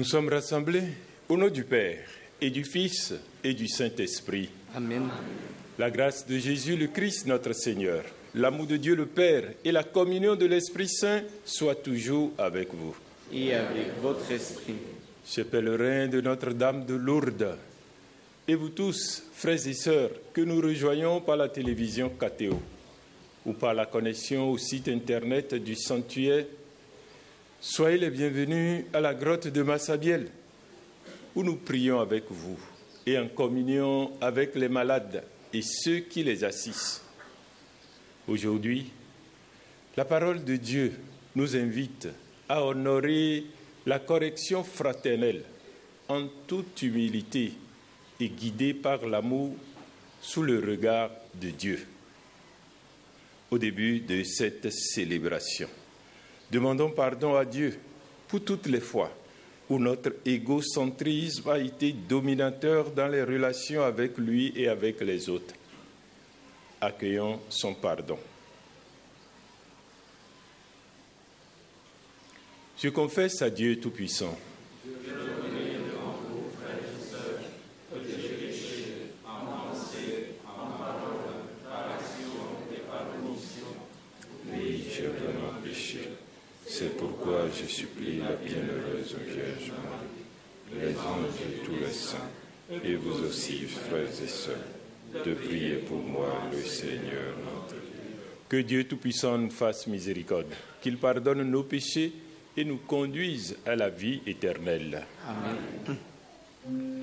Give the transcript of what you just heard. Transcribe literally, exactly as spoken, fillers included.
Nous sommes rassemblés au nom du Père et du Fils et du Saint-Esprit. Amen. La grâce de Jésus le Christ, notre Seigneur, l'amour de Dieu le Père et la communion de l'Esprit Saint soient toujours avec vous. Et avec votre esprit. Chers pèlerins de Notre-Dame de Lourdes, et vous tous, frères et sœurs, que nous rejoignons par la télévision K T O ou par la connexion au site internet du sanctuaire, soyez les bienvenus à la grotte de Massabielle, où nous prions avec vous et en communion avec les malades et ceux qui les assistent. Aujourd'hui, la parole de Dieu nous invite à honorer la correction fraternelle en toute humilité et guidée par l'amour sous le regard de Dieu. Au début de cette célébration, demandons pardon à Dieu pour toutes les fois où notre égocentrisme a été dominateur dans les relations avec lui et avec les autres. Accueillons son pardon. Je confesse à Dieu Tout-Puissant. Je reconnais devant vous, frères et sœurs, que j'ai péché en pensée, en parole, par action et par omission. Oui, j'ai vraiment péché. C'est pourquoi je supplie la bienheureuse Vierge Marie, les anges et tous les saints, et vous aussi, frères et sœurs, de prier pour moi, le Seigneur notre Dieu. Que Dieu Tout-Puissant nous fasse miséricorde, qu'il pardonne nos péchés et nous conduise à la vie éternelle. Amen.